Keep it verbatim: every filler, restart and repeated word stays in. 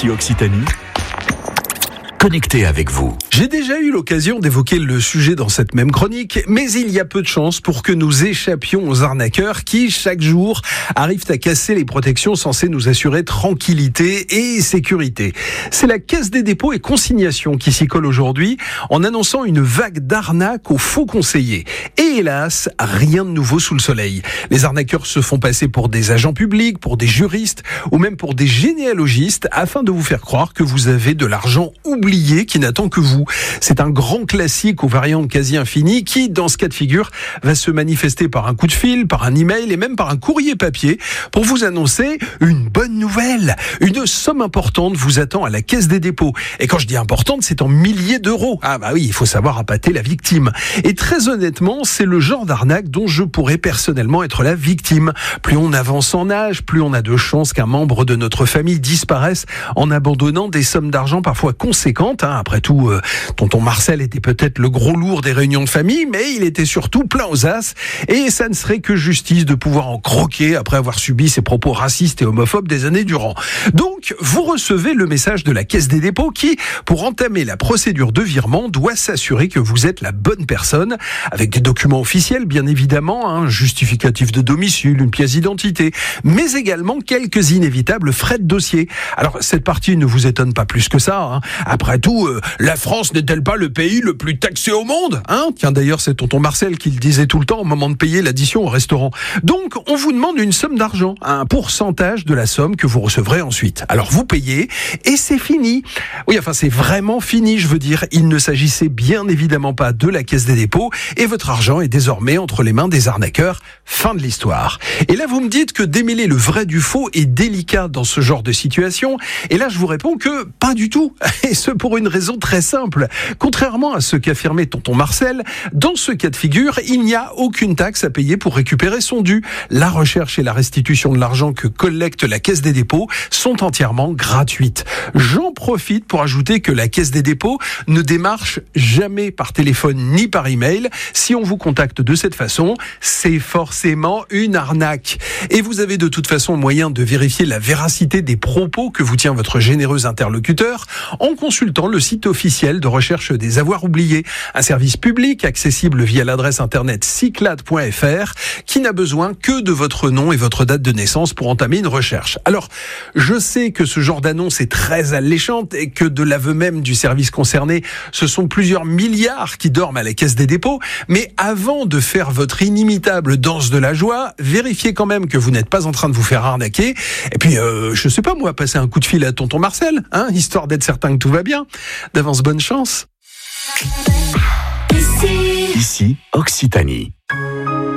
Ici Occitanie, connecté avec vous. J'ai déjà eu l'occasion d'évoquer le sujet dans cette même chronique, mais il y a peu de chances pour que nous échappions aux arnaqueurs qui, chaque jour, arrivent à casser les protections censées nous assurer tranquillité et sécurité. C'est la Caisse des dépôts et consignations qui s'y colle aujourd'hui en annonçant une vague d'arnaques aux faux conseillers. Et hélas, rien de nouveau sous le soleil. Les arnaqueurs se font passer pour des agents publics, pour des juristes ou même pour des généalogistes afin de vous faire croire que vous avez de l'argent oublié qui n'attend que vous. C'est un grand classique aux variantes quasi infinies qui, dans ce cas de figure, va se manifester par un coup de fil, par un email et même par un courrier papier pour vous annoncer une bonne nouvelle. Une somme importante vous attend à la Caisse des dépôts. Et quand je dis importante, c'est en milliers d'euros. Ah bah oui, il faut savoir appâter la victime. Et très honnêtement, c'est le genre d'arnaque dont je pourrais personnellement être la victime. Plus on avance en âge, plus on a de chances qu'un membre de notre famille disparaisse en abandonnant des sommes d'argent parfois conséquentes. Hein. Après tout, euh, tonton Marcel était peut-être le gros lourd des réunions de famille, mais il était surtout plein aux as. Et ça ne serait que justice de pouvoir en croquer après avoir subi ses propos racistes et homophobes des années durant. Donc, vous recevez le message de la Caisse des dépôts qui, pour entamer la procédure de virement, doit s'assurer que vous êtes la bonne personne, avec des documents officiels, bien évidemment, un justificatif de domicile, une pièce d'identité, mais également quelques inévitables frais de dossier. Alors, cette partie ne vous étonne pas plus que ça. Hein. Après tout, euh, la France n'est-elle pas le pays le plus taxé au monde, hein ? Tiens, d'ailleurs, c'est tonton Marcel qui le disait tout le temps au moment de payer l'addition au restaurant. Donc, on vous demande une somme d'argent, un pourcentage de la somme que vous recevrez ensuite. Alors, vous payez et c'est fini. Oui, enfin, c'est vraiment fini, je veux dire. Il ne s'agissait bien évidemment pas de la Caisse des dépôts et votre argent est désormais entre les mains des arnaqueurs. Fin de l'histoire. Et là, vous me dites que démêler le vrai du faux est délicat dans ce genre de situation. Et là, je vous réponds que pas du tout. Et ce pour une raison très simple. Contrairement à ce qu'affirmait tonton Marcel, dans ce cas de figure, il n'y a aucune taxe à payer pour récupérer son dû. La recherche et la restitution de l'argent que collecte la Caisse des dépôts sont entièrement gratuites. J'en profite pour ajouter que la Caisse des dépôts ne démarche jamais par téléphone ni par email. Si on vous contacte de cette façon, c'est forcément une arnaque. Et vous avez de toute façon moyen de vérifier la véracité des propos que vous tient votre généreux interlocuteur en consultant le site officiel de recherche des avoirs oubliés, un service public accessible via l'adresse internet cyclade point f r qui n'a besoin que de votre nom et votre date de naissance pour entamer une recherche. Alors, je sais que ce genre d'annonce est très alléchante et que de l'aveu même du service concerné, ce sont plusieurs milliards qui dorment à la Caisse des dépôts, mais avant de faire votre inimitable danse de la joie, vérifiez quand même que vous n'êtes pas en train de vous faire arnaquer. Et puis, euh, je sais pas moi, passer un coup de fil à tonton Marcel, hein, histoire d'être certain que tout va bien. D'avance, bonne chance. Ici Occitanie.